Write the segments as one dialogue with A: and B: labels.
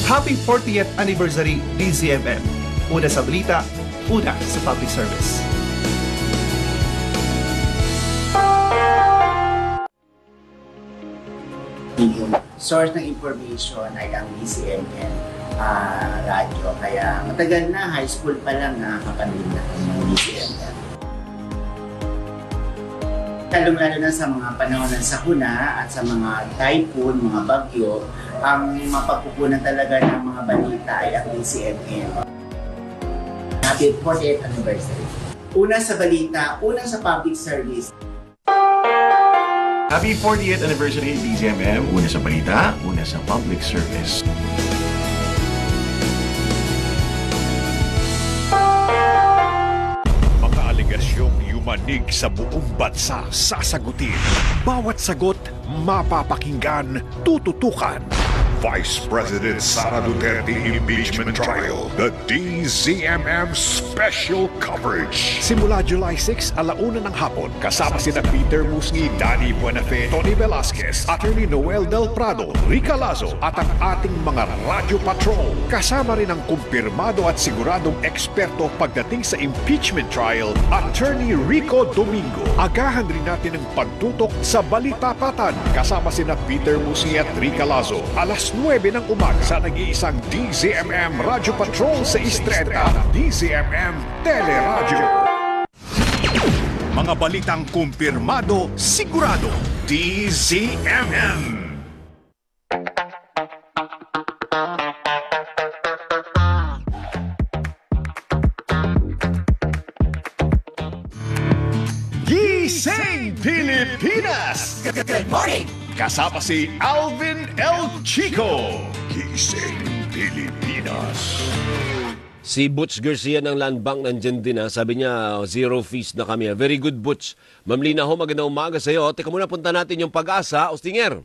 A: Happy 40th Anniversary DZMM. Una sa balita, una sa public service.
B: Yung source ng information ay ang DZMM radyo. Kaya matagal na, high school pa lang nakakapanood na ng DZMM. Lalong-lalo na sa mga panahon ng sakuna at sa mga typhoon, mga bagyo, ang mapagkukunan talaga ng mga balita ay ang DZMM. Happy 40th anniversary. Una sa balita, una sa public service.
C: Happy 40th anniversary DZMM. Una sa balita, una sa public service.
D: Mga aligasyong yumanig sa buong bansa sasagutin. Bawat sagot mapapakinggan, tututukan. Vice President Sara Duterte Impeachment Trial, the DZMM Special Coverage. Simula July 6, 1:00 ng hapon, kasama sina Peter Musngi, Danny Buenafe, Tony Velasquez, Attorney Noel Del Prado, Rica Lazo, at ang ating mga Radio Patrol. Kasama rin ang kumpirmado at siguradong eksperto pagdating sa impeachment trial, Attorney Rico Domingo. Agahan rin natin ang pagtutok sa Balitapatan, kasama sina Peter Musngi at Rica Lazo. Alas 9 ng umaga sa nag-iisang DZMM Radio Patrol sa Istreta, DZMM Teleradyo. Mga balitang kumpirmado, sigurado, DZMM. Gising Pilipinas!
B: Good morning!
D: Kasama si Alvin El Chico. Gising Pilipinas.
E: Si Butch Garcia ng Land Bank nandyan din ha. Sabi niya, 0 fees na kami. Very good, Butch. Ma'am Lina ho, magandang umaga sa iyo. Teka muna, punta natin yung Pag-asa. Ostinger.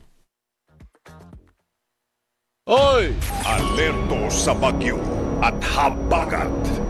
E: Oy!
D: Alerto sa bagyo at habagat.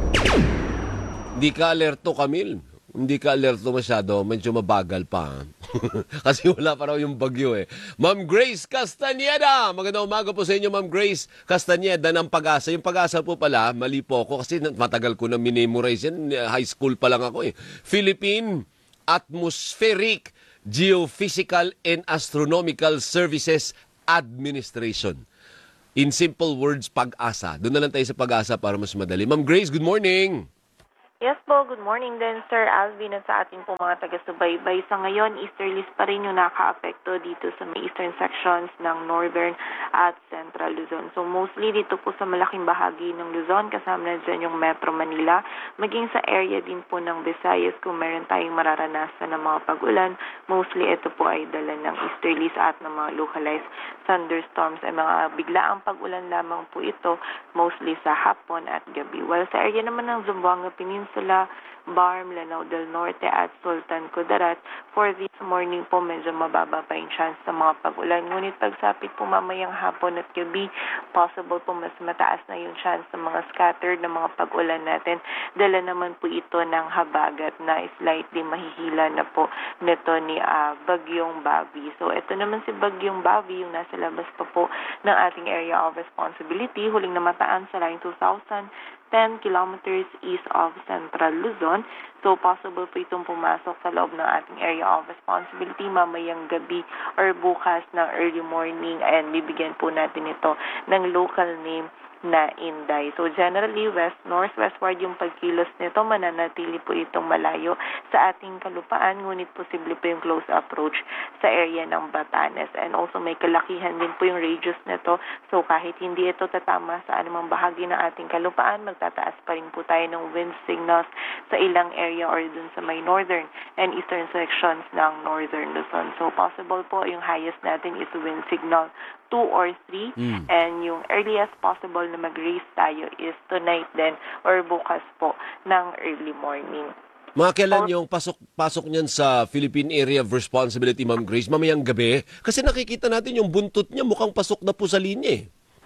E: Hindi ka alerto, Camille. Hindi ka alerto masyado. Medyo mabagal pa. Kasi wala pa raw yung bagyo eh. Ma'am Grace Castaneda. Magandang umaga po sa inyo, Ma'am Grace Castaneda ng Pag-asa. Yung Pag-asa po pala, mali po ako kasi matagal ko na minimorize yan. High school pa lang ako eh. Philippine Atmospheric, Geophysical and Astronomical Services Administration. In simple words, Pag-asa. Doon na lang tayo sa Pag-asa para mas madali. Ma'am Grace, good morning.
F: Yes po, good morning din Sir Alvin at sa ating po mga taga-subaybay. Sa ngayon, easterlies pa rin yung naka-apekto dito sa may eastern sections ng northern at central Luzon. So mostly dito po sa malaking bahagi ng Luzon, kasama na dyan yung Metro Manila, maging sa area din po ng Visayas kung meron tayong mararanasan ng mga pag-ulan. Mostly ito po ay dala ng easterlies at ng mga localized thunderstorms ay mga biglaang pag-ulan lamang po ito, mostly sa hapon at gabi. While sa area naman ng Zamboanga Peninsula, Barm, Lanao del Norte at Sultan Kudarat, for this morning po medyo mababa pa yung chance sa mga pag-ulan. Ngunit pagsapit po mamayang hapon at gabi, possible po mas mataas na yung chance sa mga scattered na mga pag-ulan natin. Dala naman po ito ng habagat na slightly mahihila na po nito ni Bagyong Bobby. So ito naman si Bagyong Bobby, yung nasa labas pa po ng ating area of responsibility, huling namataan sa line 2,010 kilometers east of Central Luzon. So, possible po itong pumasok sa loob ng ating area of responsibility mamayang gabi or bukas ng early morning, and bibigyan po natin ito ng local name na Inday. So generally, west-northwestward yung pagkilos nito, mananatili po itong malayo sa ating kalupaan, ngunit posible po yung close approach sa area ng Batanes. And also may kalakihan din po yung radius nito, so kahit hindi ito tatama sa anumang bahagi ng ating kalupaan, magtataas pa rin po tayo ng wind signals sa ilang area or dun sa may northern and eastern sections ng northern Luzon. So possible po yung highest natin is wind signal 2 or 3, and yung earliest possible na mag-raise tayo is tonight then or bukas po ng early morning.
E: Mga kailan yung pasok niyan sa Philippine Area of Responsibility, Ma'am Grace? Mamayang gabi? Kasi nakikita natin yung buntot niya mukhang pasok na po sa linya eh.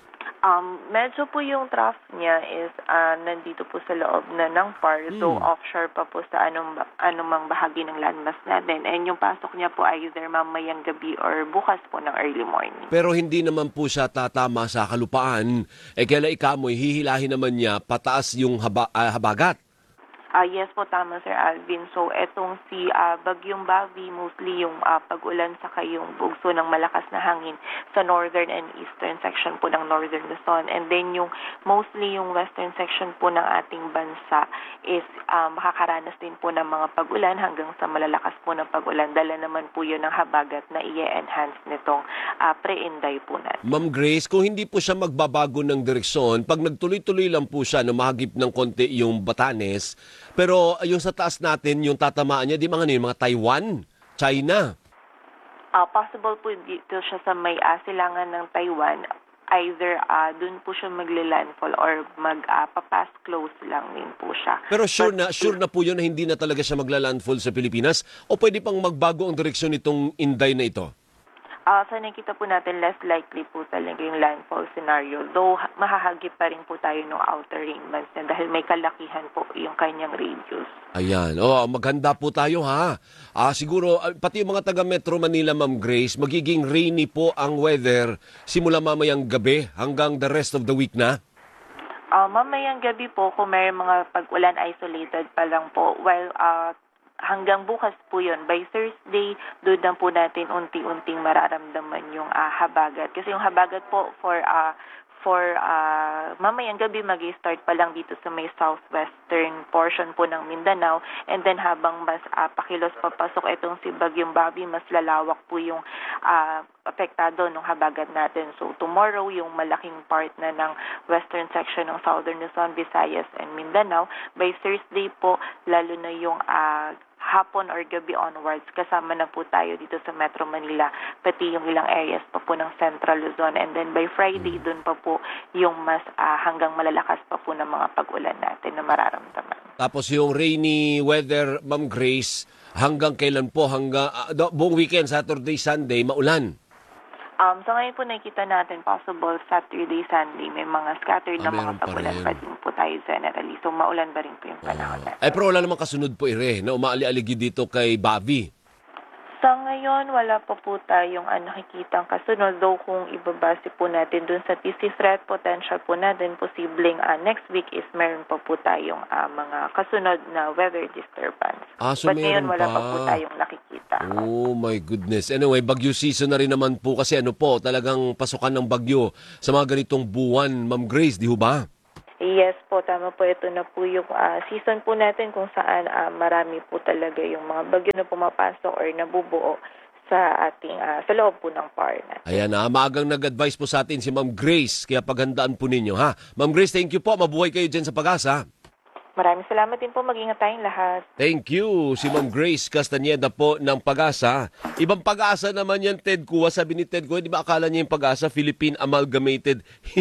F: Medyo po yung draft niya is nandito po sa loob na ng PAR, so offshore pa po sa anumang bahagi ng landmass natin. And yung pasok niya po either mamayang gabi or bukas po ng early morning.
E: Pero hindi naman po siya tatama sa kalupaan. Kaila ikamoy, hihilahin naman niya pataas yung habagat.
F: Yes po, tama Sir Alvin. So, etong si Bagyong Bobby, mostly yung pag-ulan saka yung bugso ng malakas na hangin sa northern and eastern section po ng northern Luzon. And then yung mostly yung western section po ng ating bansa is makakaranas din po ng mga pag-ulan hanggang sa malalakas po ng pag-ulan. Dala naman po yun ng habagat na i-enhance nitong pre-inday po natin.
E: Ma'am Grace, kung hindi po siya magbabago ng direksyon, pag nagtuloy-tuloy lang po siya na mahagip ng konti yung Batanes, pero yung sa taas natin, yung tatamaan niya, di mga Taiwan, China.
F: Possible po dito siya sa may silangan ng Taiwan. Either dun po siya magle-landfall or magpapass close lang din po siya.
E: Pero sure na po yun na hindi na talaga siya magla-landfall sa Pilipinas? O pwede pang magbago ang direksyon nitong Inday na ito?
F: Sa nakita po natin, less likely po talaga yung landfall scenario. Though, mahahagip pa rin po tayo ng outer ring bands na dahil may kalakihan po yung kanyang radius.
E: Ayan. Maganda po tayo ha. Siguro, pati yung mga taga Metro Manila, Ma'am Grace, magiging rainy po ang weather simula mamayang gabi hanggang the rest of the week na?
F: Mamayang gabi po, kung may mga pag-ulan isolated pa lang po, while hanggang bukas po yun. By Thursday, doon lang po natin unti-unting mararamdaman yung habagat. Kasi yung habagat po for mamayang gabi mag-start pa lang dito sa may southwestern portion po ng Mindanao. And then habang mas pakilos papasok itong si Bagyong Bobby, mas lalawak po yung apektado ng habagat natin. So tomorrow, yung malaking part na ng western section ng southern Luzon, Visayas, and Mindanao. By Thursday po, lalo na yung hapon or gabi onwards, kasama na po tayo dito sa Metro Manila, pati yung ilang areas pa po ng Central Luzon. And then by Friday, dun pa po yung mas hanggang malalakas pa po ng mga pag-ulan natin na mararamdaman. Tapos
E: yung rainy weather, Ma'am Grace, hanggang kailan po? Hanggang buong weekend, Saturday, Sunday, maulan?
F: So ngayon po nakikita natin possible Saturday, Sunday, may mga scattered na mga pag-ulan pa din po tayo generally. So maulan ba rin po yung panahon natin.
E: Pero wala namang kasunod po na umaali-aligi dito kay Bobby.
F: Sa ngayon, wala pa po tayong nakikitang kasunod. Though kung ibabase po natin dun sa TC threat potential po natin, posibleng next week is meron pa po tayong mga kasunod na weather disturbance.
E: So
F: but ngayon, wala pa po tayong nakikita.
E: Oh my goodness. Anyway, bagyo season na rin naman po kasi talagang pasukan ng bagyo sa mga ganitong buwan, Ma'am Grace, di ho ba?
F: Yes po, tama po. Ito na po yung season po natin kung saan marami po talaga yung mga bagyo na pumapasok or nabubuo sa ating sa loob po ng PAR natin.
E: Ayan maagang nag-advise po sa atin si Ma'am Grace, kaya paghandaan po ninyo ha. Ma'am Grace, thank you po. Mabuhay kayo dyan sa Pag-asa.
F: Maraming salamat din po. Mag-ingat tayong lahat.
E: Thank you. Si Ma'am Grace Castañeda po ng Pag-asa. Ibang Pag-asa naman yan, Ted Kua. Sabi ni Ted Kua, di ba akala niya yung Pag-asa, Philippine Amalgamated?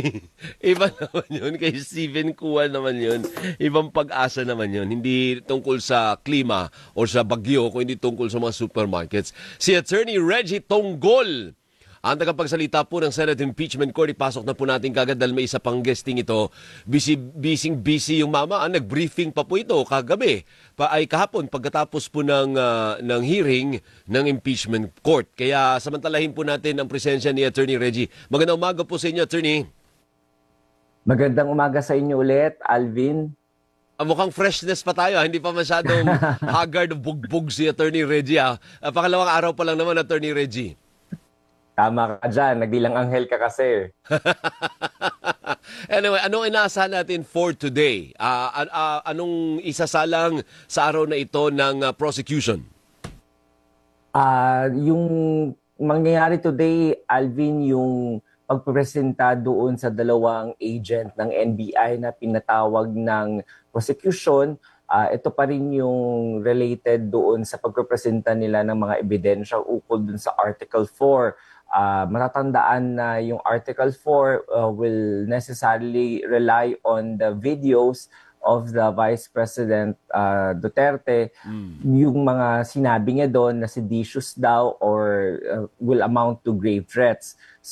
E: Iba naman yun. Kay Stephen Kua naman yun. Ibang Pag-asa naman yun. Hindi tungkol sa klima o sa bagyo, kundi tungkol sa mga supermarkets. Si Attorney Reggie Tonggol, ang tagapagsalita po ng Senate Impeachment Court, ipasok na po natin kagad dahil may isa pang guesting ito. Busy yung mama. Nag-briefing pa po ito kagabi. Kahapon pagkatapos po ng hearing ng Impeachment Court. Kaya samantalahin po natin ang presensya ni Attorney Reggie. Magandang umaga po sa inyo, Attorney.
G: Magandang umaga sa inyo ulit, Alvin.
E: Mukhang freshness pa tayo. Hindi pa masyadong haggard, bugbog si Attorney Reggie. Pangalawang araw pa lang naman, Attorney Reggie.
G: Tama ka dyan. Nagdilang anghel ka kasi.
E: Anyway, anong inaasahan natin for today? Anong isasalang sa araw na ito ng prosecution?
G: Yung mangyayari today, Alvin, yung pagpresenta doon sa dalawang agent ng NBI na pinatawag ng prosecution. Ito pa rin yung related doon sa pagpresenta nila ng mga ebidensya ukol doon sa Article 4. Matatandaan na yung Article 4 will necessarily rely on the videos of the Vice President Duterte. Yung mga sinabi niya doon na seditious daw or will amount to grave threats. So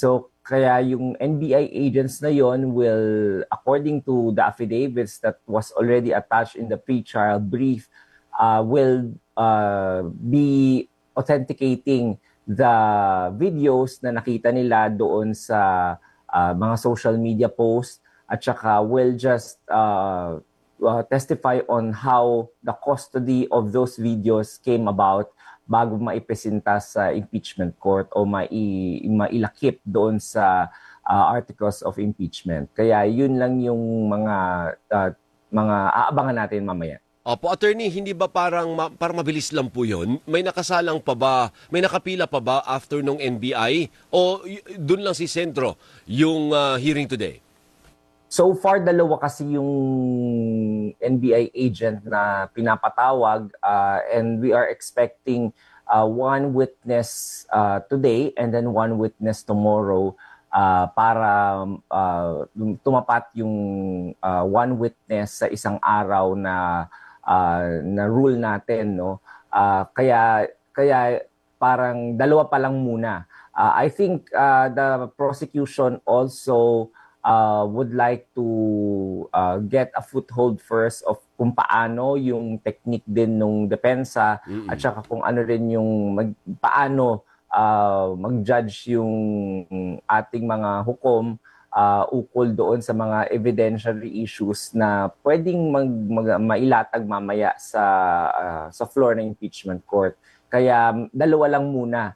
G: kaya yung NBI agents na yon will, according to the affidavits that was already attached in the pre-trial brief, will be authenticating the videos na nakita nila doon sa mga social media posts, at saka will just testify on how the custody of those videos came about bago maipresenta sa impeachment court o mailakip doon sa articles of impeachment. Kaya yun lang yung mga aabangan natin mamaya.
E: Opo, attorney, hindi ba parang mabilis lang po yun? May nakasalang pa ba, may nakapila pa ba after nung NBI? O dun lang si Sentro yung hearing today?
G: So far, dalawa kasi yung NBI agent na pinapatawag, and we are expecting one witness today and then one witness tomorrow para tumapat yung one witness sa isang araw na rule natin, no? Kaya parang dalawa pa lang muna. I think the prosecution also would like to get a foothold first of kung paano yung technique din nung depensa, at saka kung ano rin yung paano mag-judge yung ating mga hukom ukol doon sa mga evidentiary issues na pwedeng mailatag mamaya sa floor ng impeachment court. Kaya dalawa lang muna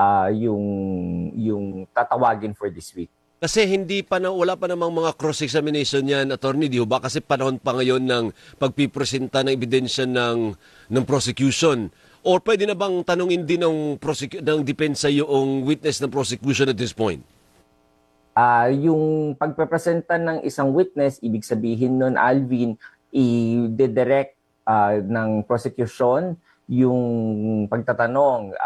G: yung tatawagin for this week.
E: Kasi wala pa namang mga cross-examination yan, attorney, di ba? Kasi panahon pa ngayon ng pagpipresenta ng ebidensya ng prosecution. Or pwede na bang tanungin din ng depensa yung witness ng prosecution at this point?
G: Yung pagpepresenta ng isang witness, ibig sabihin nun, Alvin, i-direct ng prosecution yung pagtatanong.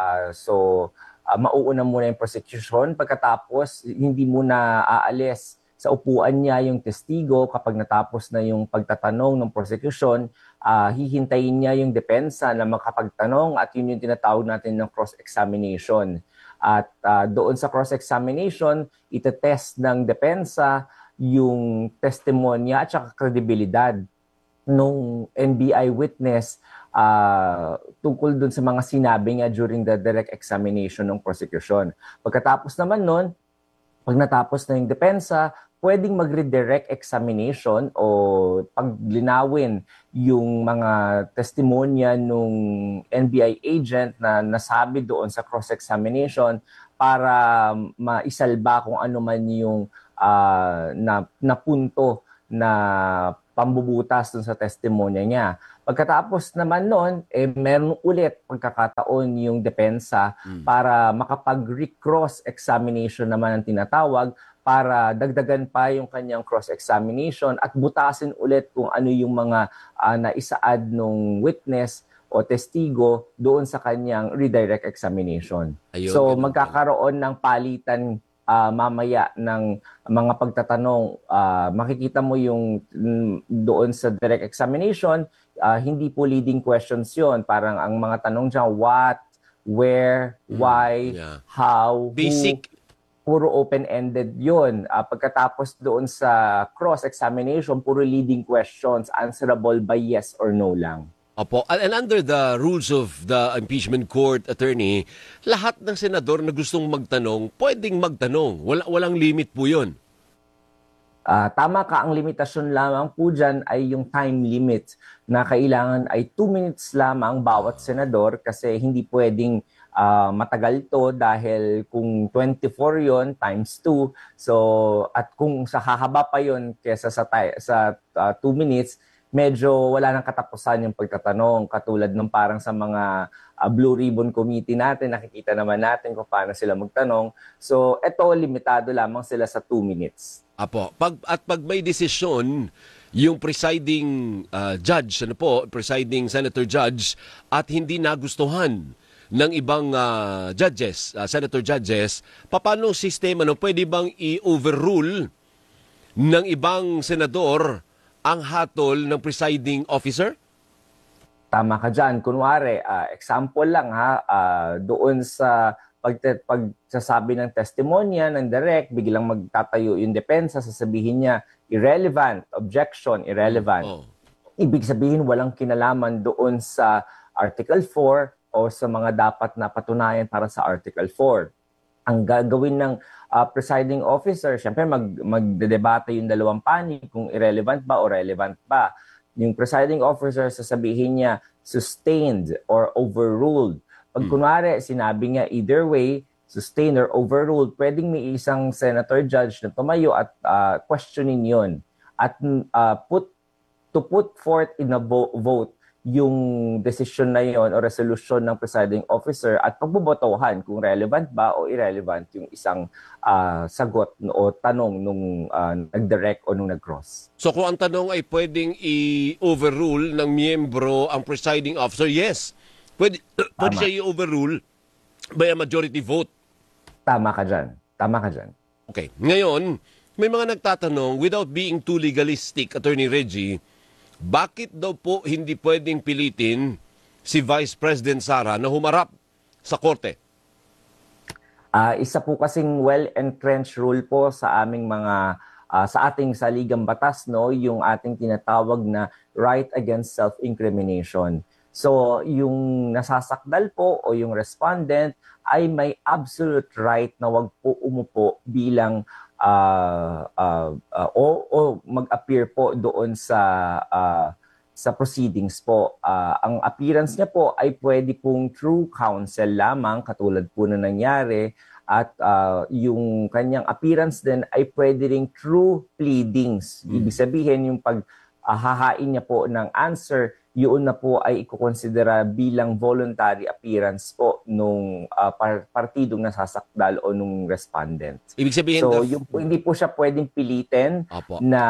G: Mauuna muna yung prosecution, pagkatapos hindi muna aalis sa upuan niya yung testigo. Kapag natapos na yung pagtatanong ng prosecution, hihintayin niya yung depensa na makapagtanong, at yun yung tinatawag natin ng cross-examination. At doon sa cross-examination, itetest ng depensa yung testimonya at saka kredibilidad nung NBI witness tungkol dun sa mga sinabi niya during the direct examination ng prosecution. Pagkatapos naman nun, pag natapos na yung depensa, pwedeng mag-redirect examination o paglinawin yung mga testimonya nung NBI agent na nasabi doon sa cross-examination para maisalba kung ano man yung na punto na pambubutas dun sa testimonya niya. Pagkatapos naman nun, meron ulit pagkakataon yung depensa para makapag-recross examination naman ang tinatawag, para dagdagan pa yung kanyang cross-examination at butasin ulit kung ano yung mga naisaad nung witness o testigo doon sa kanyang redirect examination. So magkakaroon ng palitan mamaya ng mga pagtatanong. Makikita mo yung doon sa direct examination, hindi po leading questions yon. Parang ang mga tanong dyan, what, where, why, how,
E: basic.
G: Who, puro open-ended yun. Pagkatapos doon sa cross-examination, puro leading questions, answerable by yes or no lang.
E: Opo. And under the rules of the impeachment court, attorney, lahat ng senador na gustong magtanong, pwedeng magtanong. Walang limit po yun.
G: Tama ka, ang limitasyon lamang po dyan ay yung time limit na kailangan ay 2 minutes lamang bawat senador, kasi hindi pwedeng matagal to, dahil kung 24 yon times 2, so at kung sa hahaba pa yon kesa sa 2 minutes, medyo wala nang katapusan yung pagtatanong, katulad ng parang sa mga Blue Ribbon Committee natin, nakikita naman natin kung paano sila magtanong. So eto, limitado lamang sila sa 2 minutes.
E: Apo, pag may desisyon yung presiding judge, presiding senator judge, at hindi nagustuhan ng ibang judges, senator judges, paano sistema, pwede bang i-overrule ng ibang senador ang hatol ng presiding officer?
G: Tama ka dyan. Kunwari, example lang doon sa pagsasabi ng testimonya ng direct, biglang magtatayo yung depensa, sasabihin niya, irrelevant, objection, irrelevant. Ibig sabihin, walang kinalaman doon sa Article 4 o sa mga dapat na patunayan para sa Article 4. Ang gagawin ng presiding officer, syempre magdedebate yung dalawang panig kung irrelevant ba o relevant ba. Yung presiding officer, sasabihin niya, sustained or overruled. Pag kunwari, sinabi niya either way, sustained or overruled, pwedeng may isang senator judge na tumayo at questionin yun. At to put forth in a vote yung decision na yon o resolution ng presiding officer at pagbobotohan kung relevant ba o irrelevant yung isang sagot o tanong nung nag-direct o nung nag-cross.
E: So kung ang tanong ay pwedeng i-overrule ng miyembro ang presiding officer, yes. Pwede siya i-overrule by a majority vote.
G: Tama ka dyan. Tama ka dyan.
E: Okay. Ngayon, may mga nagtatanong, without being too legalistic, Attorney Reggie, bakit daw po hindi pwedeng pilitin si Vice President Sara na humarap sa korte?
G: Isa po kasing well-entrenched rule po sa aming mga sa ating saligang batas, no, yung ating tinatawag na right against self-incrimination. So, yung nasasakdal po o yung respondent ay may absolute right na wag po umupo bilang o mag-appear po doon sa proceedings po. Ang appearance niya po ay pwede pong through counsel lamang, katulad po na nangyari, at yung kanyang appearance din ay pwede ring through pleadings. Ibig sabihin, yung paghahain niya po ng answer, yun na po ay ikukonsidera bilang voluntary appearance po nung partidong nasasakdal o nung respondent.
E: Ibig sabihin,
G: so hindi po siya pwedeng pilitin na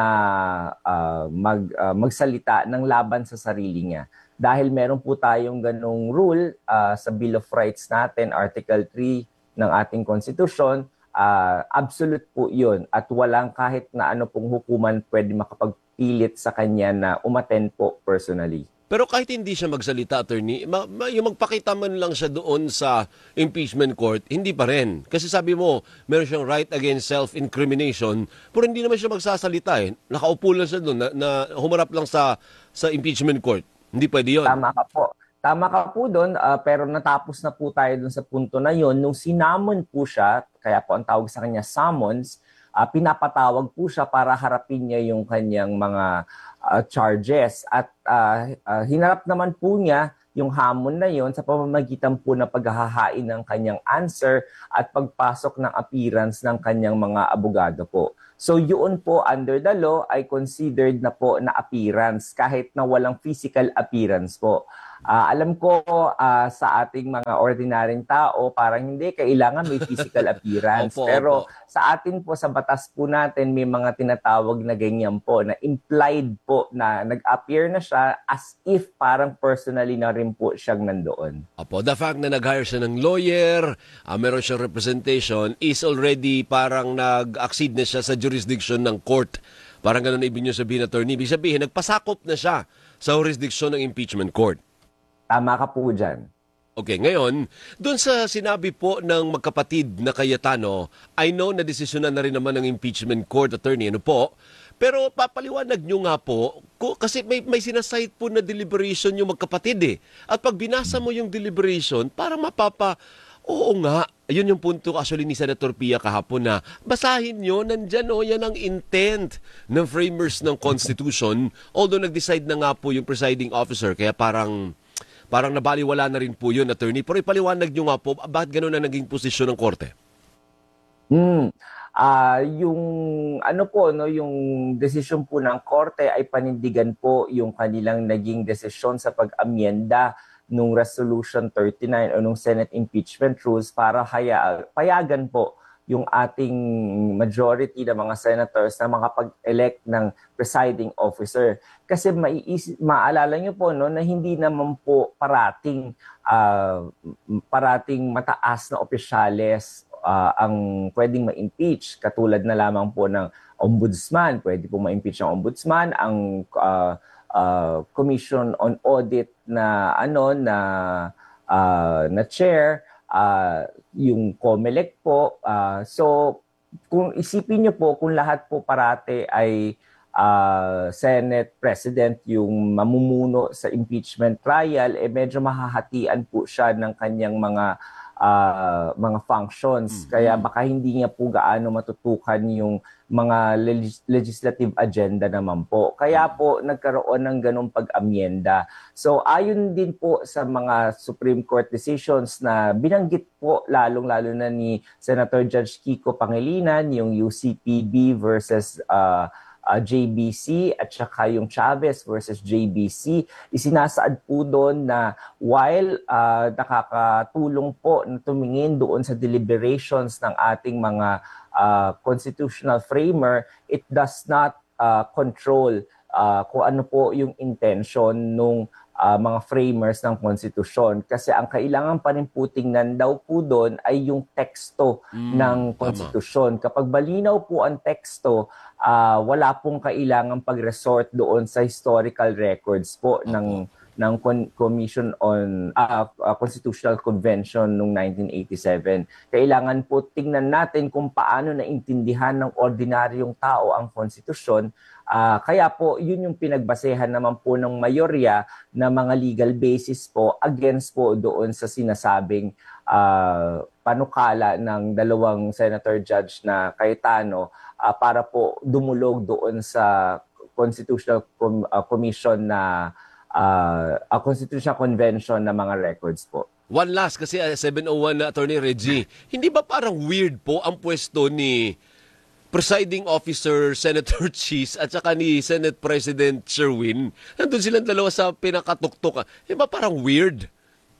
G: magsalita ng laban sa sarili niya. Dahil meron po tayong ganong rule sa Bill of Rights natin, Article 3 ng ating Constitution, absolute po yun. At walang kahit na ano pong hukuman pwede makapagpilit sa kanya na umattend po personally.
E: Pero kahit hindi siya magsalita, attorney, yung magpakita man lang siya doon sa impeachment court, hindi pa rin. Kasi sabi mo, meron siyang right against self-incrimination, pero hindi naman siya magsasalita eh. Nakaupo lang siya doon na humarap lang sa impeachment court. Hindi pwede yun.
G: Tama ka po. Tama ka po doon, pero natapos na po tayo doon sa punto na yon. Nung sinamon po siya, kaya po ang tawag sa kanya summons, pinapatawag po siya para harapin niya yung kanyang mga charges. At hinarap naman po niya yung hamon na yon sa pamamagitan po na paghahain ng kanyang answer at pagpasok ng appearance ng kanyang mga abogado po. So yun po under the law ay considered na po na appearance kahit na walang physical appearance po. Alam ko sa ating mga ordinaryong tao, parang hindi kailangan may physical appearance. Pero sa atin po, sa batas po natin, may mga tinatawag na ganyan po, na implied po na nag-appear na siya as if parang personally na rin po siyang nandoon.
E: The fact na nag-hire siya ng lawyer, meron siyang representation, is already parang nag-accede na siya sa jurisdiction ng court. Parang ganun ibig niyo sabihin, attorney. Ibig sabihin, nagpasakop na siya sa jurisdiction ng impeachment court.
G: Tama ka po dyan.
E: Okay, ngayon, doon sa sinabi po ng magkapatid na Cayetano, I know na desisyonan na rin naman ng impeachment court, attorney, ano po? Pero papaliwanag nyo nga po, kasi may sinasite po na deliberation yung magkapatid eh. At pag binasa mo yung deliberation, parang oo nga, yun yung punto actually ni Senator Pia kahapon na basahin nyo, nandyan yan ang intent ng framers ng Constitution, although nag-decide na nga po yung presiding officer, kaya parang nabaliwala na rin po yun, attorney. Pero ipaliwanag nyo nga po, bakit gano'n na naging posisyon ng korte?
G: Yung yung desisyon po ng korte ay panindigan po yung kanilang naging desisyon sa pag-amyenda nung Resolution 39 o nung Senate Impeachment Rules para payagan po yung ating majority ng mga senators na makapag-elect ng presiding officer. Kasi maalala nyo po na hindi naman po parating mataas na opisyales ang pwedeng ma-impeach. Katulad na lamang po ng ombudsman, pwede po ma-impeach ng ombudsman, ang Commission on Audit na chair, yung COMELEC po. So kung isipin niyo po, kung lahat po parate ay Senate President yung mamumuno sa impeachment trial, medyo mahahatian po siya ng kanyang mga functions. Kaya baka hindi niya po gaano matutukan yung mga legislative agenda naman po. Kaya po nagkaroon ng ganong pag-amyenda. So ayon din po sa mga Supreme Court decisions na binanggit po lalong-lalo na ni Senator Judge Kiko Pangilinan, yung UCPB versus JBC at saka yung Chavez versus JBC, isinasaad po doon na while nakakatulong po na tumingin doon sa deliberations ng ating mga constitutional framer, it does not control kung ano po yung intention nung mga framers ng konstitusyon. Kasi ang kailangan pa rin po tingnan daw po doon ay yung teksto ng konstitusyon. Kapag malinaw po ang teksto, wala pong kailangan pag-resort doon sa historical records po ng Commission on Constitutional Convention noong 1987. Kailangan po tingnan natin kung paano naintindihan ng ordinaryong tao ang konstitusyon. Kaya po, yun yung pinagbasehan naman po ng mayorya na mga legal basis po against po doon sa sinasabing panukala ng dalawang senator judge na Cayetano para po dumulog doon sa Constitutional Commission na Constitutional Convention na mga records po.
E: One last, kasi 701 na Attorney Reggie, hindi ba parang weird po ang pwesto ni Presiding Officer Senator Cheese at saka ni Senate President Sherwin? Nandun silang dalawa sa pinakatuktok. Hindi ba parang weird?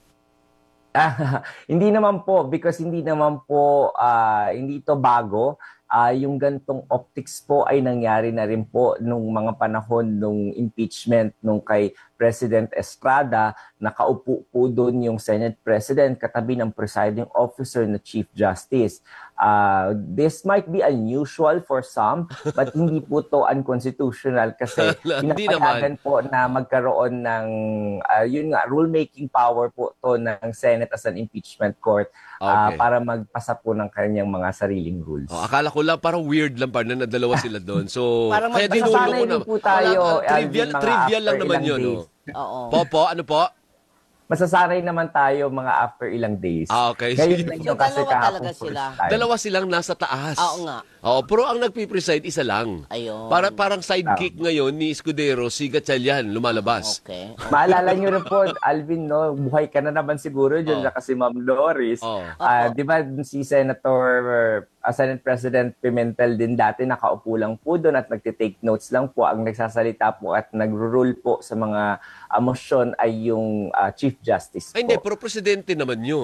G: Hindi naman po, because hindi naman po, hindi ito bago. Yung gantong optics po ay nangyari na rin po nung mga panahon nung impeachment nung kay President Estrada. Nakaupo po doon yung Senate President katabi ng presiding officer na Chief Justice. This might be unusual for some, but hindi po to unconstitutional kasi pinapayagan po na magkaroon ng rulemaking power po to ng Senate as an impeachment court para magpasa po ng kanyang mga sariling rules.
E: Akala ko lang parang weird lang pa na nadalawa sila doon. So kaya
G: masasanay din po tayo.
E: Trivial lang naman yun. Po, ano po?
G: Masasanay naman tayo mga after ilang days.
E: Okay.
G: Ngayon lang yung kasi
H: dalawa talaga sila.
E: Dalawa silang nasa taas.
H: Oo nga.
E: Pero ang nagpipreside isa lang.
H: Ayun.
E: Parang sidekick ngayon ni Escudero, si Gatchalian, lumalabas.
H: Okay.
G: Maalala nyo rin po, Alvin, no? Buhay ka na naman siguro dyan kasi Ma'am Doris. Di ba si Senate President Pimentel din dati nakaupo lang po doon at nagtitake notes lang po. Ang nagsasalita po at nagro-rule po sa mga motion ay yung Chief Justice po.
E: Ay, hindi, pero presidente naman yun.